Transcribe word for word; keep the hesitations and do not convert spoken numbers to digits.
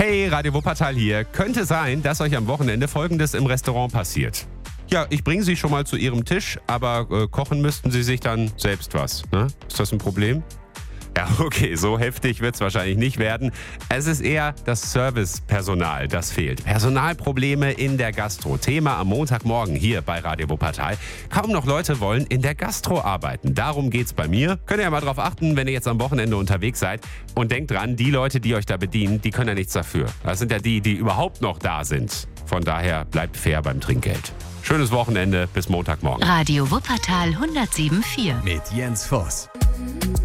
Hey, Radio Wuppertal hier. Könnte sein, dass euch am Wochenende Folgendes im Restaurant passiert. Ja, ich bringe Sie schon mal zu Ihrem Tisch, aber äh, kochen müssten Sie sich dann selbst was. Ne? Ist das ein Problem? Ja, okay, so heftig wird's wahrscheinlich nicht werden. Es ist eher das Servicepersonal, das fehlt. Personalprobleme in der Gastro. Thema am Montagmorgen hier bei Radio Wuppertal. Kaum noch Leute wollen in der Gastro arbeiten. Darum geht's bei mir. Könnt ihr ja mal drauf achten, wenn ihr jetzt am Wochenende unterwegs seid. Und denkt dran, die Leute, die euch da bedienen, die können ja nichts dafür. Das sind ja die, die überhaupt noch da sind. Von daher bleibt fair beim Trinkgeld. Schönes Wochenende, bis Montagmorgen. Radio Wuppertal hundertsieben Komma vier Mit Jens Voss.